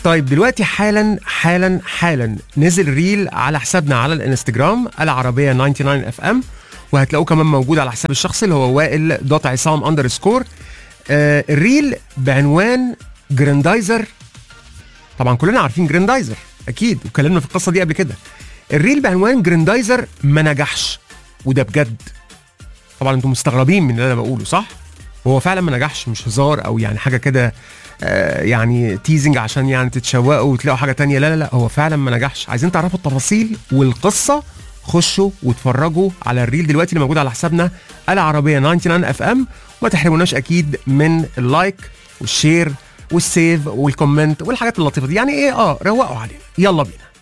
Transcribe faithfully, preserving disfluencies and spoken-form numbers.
طيب دلوقتي حالا حالا حالا نزل ريل على حسابنا على الانستجرام العربيه تسعة وتسعين اف ام، وهتلاقوه كمان موجود على حساب الشخصي اللي هو وائل دوت عصام اندرسكور. آه الريل بعنوان جراندايزر. طبعا كلنا عارفين جراندايزر اكيد، واتكلمنا في القصه دي قبل كده. الريل بعنوان جراندايزر ما نجحش، وده بجد. طبعا انتم مستغربين من اللي انا بقوله، صح؟ هو فعلا ما نجحش، مش هزار او يعني حاجه كده آه يعني تيزنج عشان يعني تتشوقوا وتلاقوا حاجه تانية. لا لا لا، هو فعلا ما نجحش. عايزين تعرفوا التفاصيل والقصه؟ خشوا واتفرجوا على الريل دلوقتي اللي موجود على حسابنا العربيه تسعة وتسعين اف ام، وما تحرموناش اكيد من اللايك والشير والسيف والكومنت والحاجات اللطيفه دي. يعني ايه اه روقوا علينا. يلا بينا.